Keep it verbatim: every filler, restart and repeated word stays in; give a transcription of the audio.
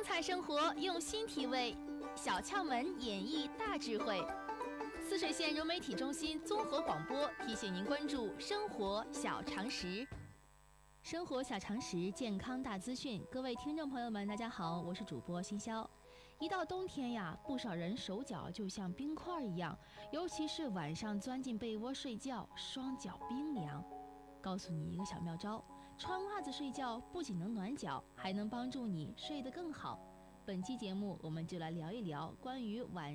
精彩生活用心体味，小窍门演绎大智慧。泗水县融媒体中心综合广播提醒您关注生活小常识。生活小常识，健康大资讯。各位听众朋友们，大家好，我是主播新潇。一到冬天呀，不少人手脚就像冰块一样，尤其是晚上钻进被窝睡觉，双脚冰凉。告诉你一个小妙招，穿袜子睡觉不仅能暖脚，还能帮助你睡得更好。本期节目我们就来聊一聊关于晚